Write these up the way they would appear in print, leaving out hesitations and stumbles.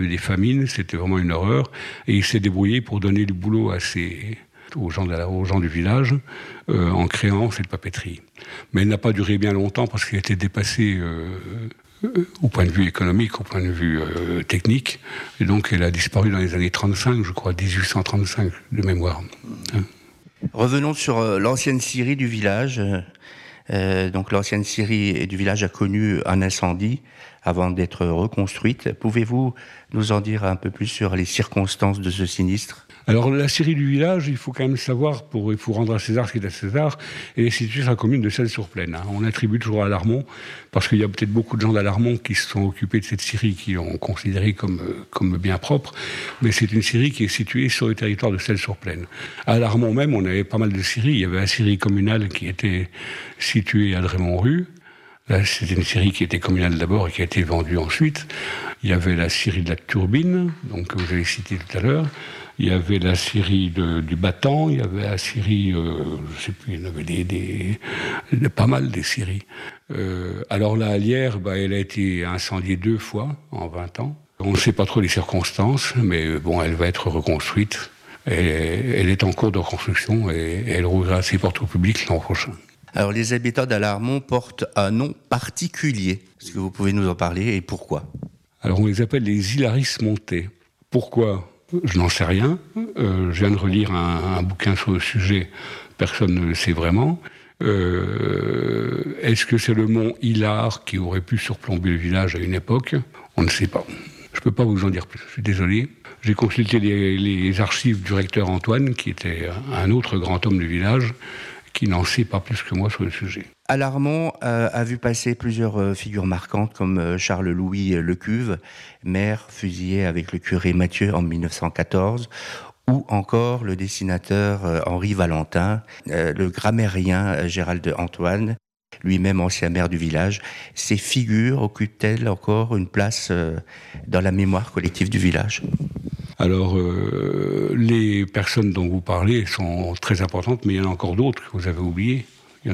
Des famines, c'était vraiment une horreur. Et il s'est débrouillé pour donner du boulot aux gens du village en créant cette papeterie. Mais elle n'a pas duré bien longtemps parce qu'elle a été dépassée au point de vue économique, au point de vue technique. Et donc elle a disparu dans les années 35, je crois, 1835 de mémoire. Revenons sur l'ancienne scierie du village. Donc l'ancienne scierie du village a connu un incendie avant d'être reconstruite. Pouvez-vous nous en dire un peu plus sur les circonstances de ce sinistre ? Alors la scierie du village, il faut quand même savoir, il faut rendre à César ce qui est à César, elle est située sur la commune de Celles-sur-Plaine. On attribue toujours à Alarmont, parce qu'il y a peut-être beaucoup de gens d'Alarmont qui se sont occupés de cette scierie, qui l'ont considérée comme bien propre, mais c'est une scierie qui est située sur le territoire de Celles-sur-Plaine. À Alarmont même, on avait pas mal de scieries. Il y avait la scierie communale qui était située à Drémont-Rue. Là, c'était une scierie qui était communale d'abord et qui a été vendue ensuite. Il y avait la scierie de la Turbine, donc que vous avez cité tout à l'heure. Il y avait la scierie du Battant, il y avait la scierie, je ne sais plus, il y en avait pas mal des scieries. Alors la Hallière, elle a été incendiée 2 fois en 20 ans. On ne sait pas trop les circonstances, mais bon, elle va être reconstruite. Elle est en cours de reconstruction et elle rouvrira ses portes au public l'an prochain. Alors les habitants d'Alarmont portent un nom particulier. Est-ce que vous pouvez nous en parler et pourquoi ? Alors on les appelle les Hilaris Montais. Pourquoi ? Je n'en sais rien. Je viens de relire un bouquin sur le sujet. Personne ne le sait vraiment. Est-ce que c'est le mont Hilar qui aurait pu surplomber le village à une époque ? On ne sait pas. Je ne peux pas vous en dire plus. Je suis désolé. J'ai consulté les archives du recteur Antoine, qui était un autre grand homme du village, qui n'en sait pas plus que moi sur le sujet. Alarmont a vu passer plusieurs figures marquantes comme Charles-Louis Lecuve, maire fusillé avec le curé Mathieu en 1914, ou encore le dessinateur Henri Valentin, le grammairien Gérald Antoine, lui-même ancien maire du village. Ces figures occupent-elles encore une place dans la mémoire collective du village ? Alors, les personnes dont vous parlez sont très importantes, mais il y en a encore d'autres que vous avez oubliées.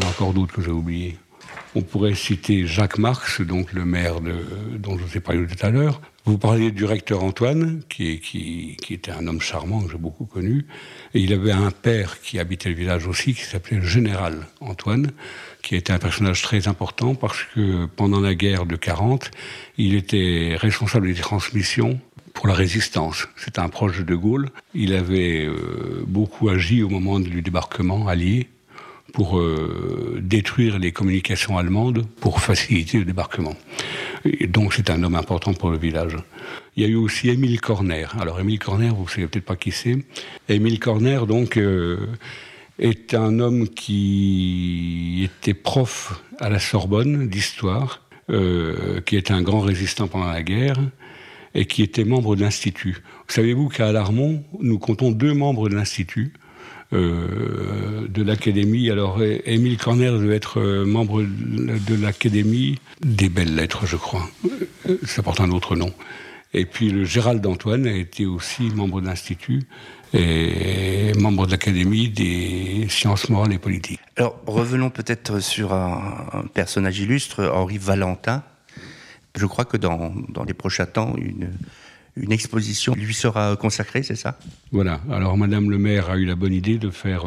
On pourrait citer Jacques Marx, donc le maire dont je vous ai parlé tout à l'heure. Vous parliez du recteur Antoine, qui était un homme charmant que j'ai beaucoup connu. Et il avait un père qui habitait le village aussi, qui s'appelait le général Antoine, qui était un personnage très important parce que pendant la guerre de 40, il était responsable des transmissions pour la résistance. C'était un proche de De Gaulle. Il avait beaucoup agi au moment du débarquement allié pour détruire les communications allemandes pour faciliter le débarquement. Et donc c'est un homme important pour le village. Il y a eu aussi Émile Corner. Alors Émile Corner, vous ne savez peut-être pas qui c'est. Émile Corner, donc, est un homme qui était prof à la Sorbonne d'histoire, qui était un grand résistant pendant la guerre, et qui était membre de l'Institut. Savez-vous qu'à Alarmont, nous comptons 2 membres de l'Institut, de l'Académie. Alors, Émile Corner devait être membre de l'Académie des Belles Lettres, je crois. Ça porte un autre nom. Et puis, le Gérald Antoine a été aussi membre de l'Institut et membre de l'Académie des sciences morales et politiques. Alors, revenons peut-être sur un personnage illustre, Henri Valentin. Je crois que dans les prochains temps, une exposition lui sera consacrée, c'est ça ? Voilà. Alors, Madame le maire a eu la bonne idée de faire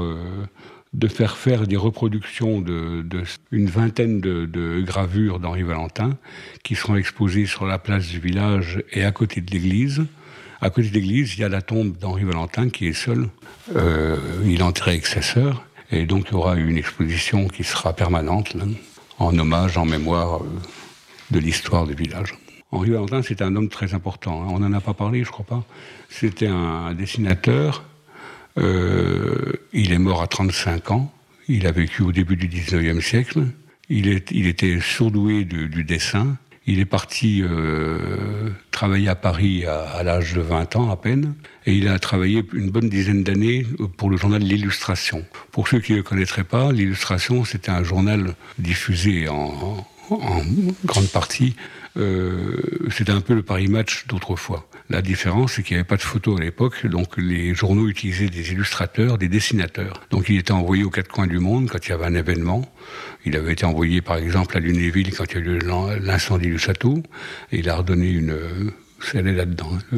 des reproductions une vingtaine de gravures d'Henri Valentin qui seront exposées sur la place du village et à côté de l'église. À côté de l'église, il y a la tombe d'Henri Valentin qui est seul. Il est enterré avec sa sœur. Et donc, il y aura une exposition qui sera permanente, là, en hommage, en mémoire de l'histoire du village. Henri Valentin, c'est un homme très important. On n'en a pas parlé, je crois pas. C'était un dessinateur. Il est mort à 35 ans. Il a vécu au début du 19e siècle. Il était surdoué du dessin. Il est parti travailler à Paris à l'âge de 20 ans à peine. Et il a travaillé une bonne dizaine d'années pour le journal L'Illustration. Pour ceux qui ne le connaîtraient pas, L'Illustration, c'était un journal diffusé en grande partie. C'était un peu le Paris Match d'autrefois. La différence, c'est qu'il n'y avait pas de photos à l'époque, donc les journaux utilisaient des illustrateurs, des dessinateurs. Donc il était envoyé aux 4 coins du monde quand il y avait un événement. Il avait été envoyé par exemple à Lunéville quand il y a eu l'incendie du château, et il a redonné ça allait là-dedans.